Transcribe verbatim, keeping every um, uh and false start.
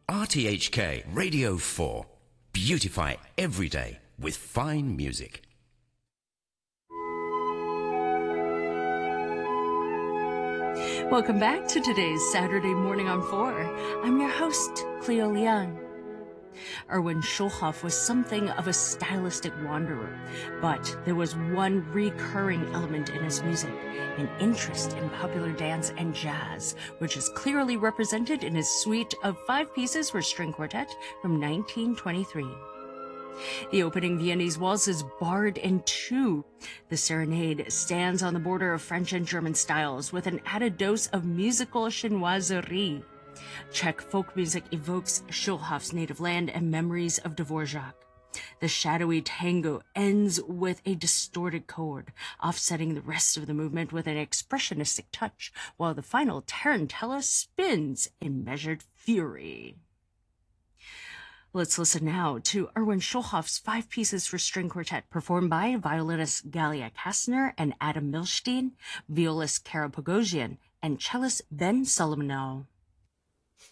R T H K Radio four. Beautify every day with fine music. Welcome back to today's Saturday Morning on four. I'm your host, Cleo Liang. Erwin Schulhoff was something of a stylistic wanderer, but there was one recurring element in his music, an interest in popular dance and jazz, which is clearly represented in his suite of five pieces for string quartet from nineteen twenty-three. The opening Viennese waltz is barred in two. The serenade stands on the border of French and German styles with an added dose of musical chinoiserie. Czech folk music evokes Schulhoff's native land and memories of Dvorak. The shadowy tango ends with a distorted chord, offsetting the rest of the movement with an expressionistic touch, while the final tarantella spins in measured fury. Let's listen now to Erwin Schulhoff's five pieces for string quartet, performed by violinists Galia Kastner and Adam Milstein, violist Kara Pogosian, and cellist Ben Solomonow.